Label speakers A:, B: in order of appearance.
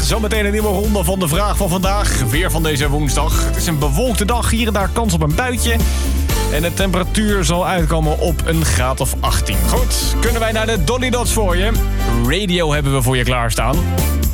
A: Zometeen een nieuwe ronde van de vraag van vandaag. Weer van deze woensdag. Het is een bewolkte dag. Hier en daar kans op een buitje. En de temperatuur zal uitkomen op een graad of 18. Goed, kunnen wij naar de Dolly Dots voor je? Radio hebben we voor je klaarstaan.